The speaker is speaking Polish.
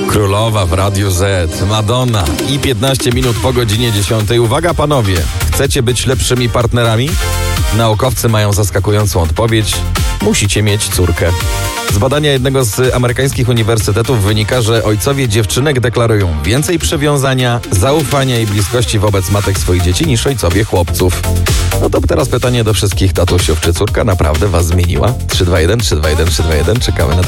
Królowa w Radiu Z, Madonna i 15 minut po godzinie 10. Uwaga panowie, chcecie być lepszymi partnerami? Naukowcy mają zaskakującą odpowiedź. Musicie mieć córkę. Z badania jednego z amerykańskich uniwersytetów wynika, że ojcowie dziewczynek deklarują więcej przywiązania, zaufania i bliskości wobec matek swoich dzieci niż ojcowie chłopców. No to teraz pytanie do wszystkich tatusiów. Czy córka naprawdę was zmieniła? 321, 321, 321, czekamy na